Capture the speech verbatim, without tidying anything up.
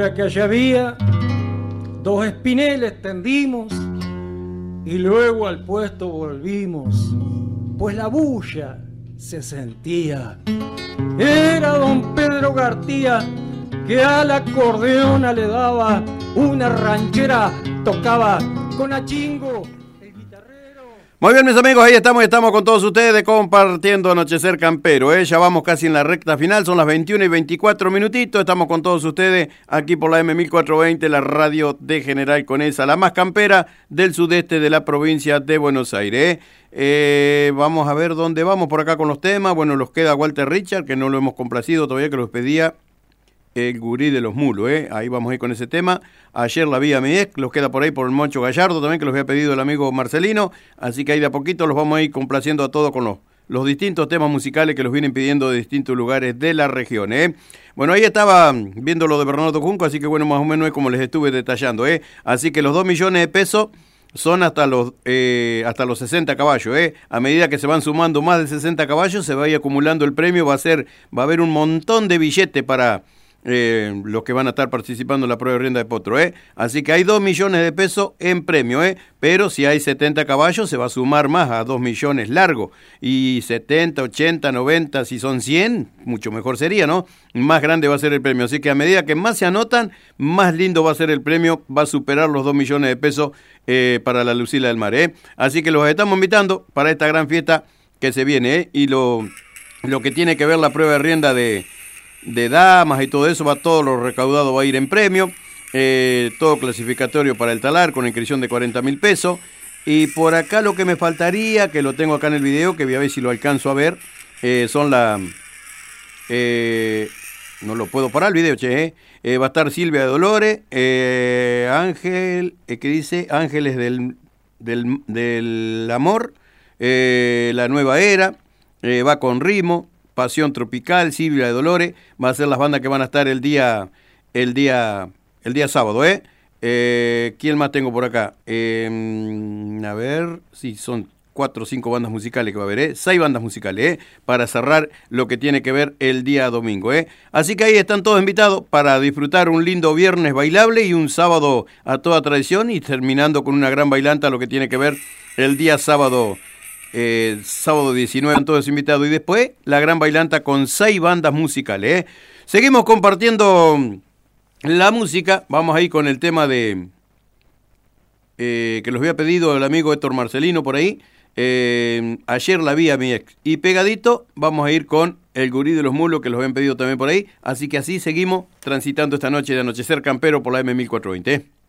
Que allá había dos espineles tendimos y luego al puesto volvimos, pues la bulla se sentía. Era don Pedro García que a la acordeona le daba una ranchera, tocaba con achingo. Muy bien, mis amigos, ahí estamos, estamos con todos ustedes compartiendo Anochecer Campero, ¿eh? Ya vamos casi en la recta final, son las veintiuna y veinticuatro minutitos, estamos con todos ustedes aquí por la eme mil cuatrocientos veinte, la radio de General Conesa, la más campera del sudeste de la provincia de Buenos Aires, ¿eh? Eh, vamos a ver dónde vamos por acá con los temas. Bueno, los queda Walter Richard, que no lo hemos complacido todavía, que los pedía el gurí de los mulos, ¿eh? Ahí vamos a ir con ese tema. Ayer la vi a mi ex, los queda por ahí por el Moncho Gallardo también, que los había pedido el amigo Marcelino, así que ahí de a poquito los vamos a ir complaciendo a todos con los, los distintos temas musicales que los vienen pidiendo de distintos lugares de la región, ¿eh? Bueno, ahí estaba viendo lo de Bernardo Junco, así que bueno, más o menos es como les estuve detallando, ¿eh? Así que los dos millones de pesos son hasta los eh, hasta los sesenta caballos, ¿eh? A medida que se van sumando más de sesenta caballos, se va a ir acumulando el premio, va a ser, va a haber un montón de billetes para Eh, los que van a estar participando en la prueba de rienda de potro, ¿eh? Así que hay dos millones de pesos en premio, ¿eh? Pero si hay setenta caballos se va a sumar más a dos millones largo, y setenta, ochenta, noventa, si son cien, mucho mejor sería, ¿no? Más grande va a ser el premio, así que a medida que más se anotan, más lindo va a ser el premio, va a superar los dos millones de pesos eh, para la Lucila del Mar, ¿eh? Así que los estamos invitando para esta gran fiesta que se viene, ¿eh? Y lo, lo que tiene que ver la prueba de rienda de de damas y todo eso, va todo lo recaudado va a ir en premio, eh, todo clasificatorio para el talar con inscripción de cuarenta mil pesos, y por acá lo que me faltaría, que lo tengo acá en el video, que voy a ver si lo alcanzo a ver, eh, son la, eh, no lo puedo parar el video, che, eh, eh, va a estar Silvia de Dolores, eh, Ángel, eh, que dice Ángeles del, del, del Amor, eh, La Nueva Era, eh, va con Ritmo, Pasión Tropical, Silvia de Dolores, va a ser las bandas que van a estar el día, el día, el día sábado, ¿eh? eh ¿Quién más tengo por acá? Eh, a ver, sí, son cuatro o cinco bandas musicales que va a haber, ¿eh? Seis bandas musicales, ¿eh? Para cerrar lo que tiene que ver el día domingo, ¿eh? Así que ahí están todos invitados para disfrutar un lindo viernes bailable y un sábado a toda tradición, y terminando con una gran bailanta lo que tiene que ver el día sábado. Eh, sábado diecinueve, todos invitados, y después la gran bailanta con seis bandas musicales, ¿eh? Seguimos compartiendo la música, vamos a ir con el tema de eh, que los había pedido el amigo Héctor Marcelino por ahí, eh, Ayer la vi a mi ex, y pegadito vamos a ir con el gurí de los mulos, que los habían pedido también por ahí, así que así seguimos transitando esta noche de Anochecer Campero por la eme mil cuatrocientos veinte, ¿eh?